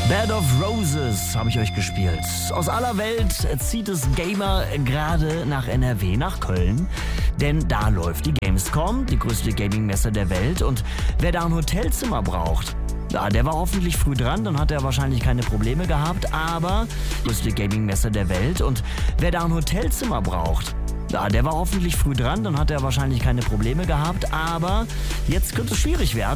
Bed of Roses habe ich euch gespielt. Aus aller Welt zieht es Gamer gerade nach NRW, nach Köln. Denn da läuft die Gamescom, die größte Gaming-Messe der Welt. Und wer da ein Hotelzimmer braucht, ja, der war hoffentlich früh dran, dann hat er wahrscheinlich keine Probleme gehabt. Aber die größte Gaming-Messe der Welt. Und wer da ein Hotelzimmer braucht, ja, der war hoffentlich früh dran, dann hat er wahrscheinlich keine Probleme gehabt. Aber jetzt könnte es schwierig werden.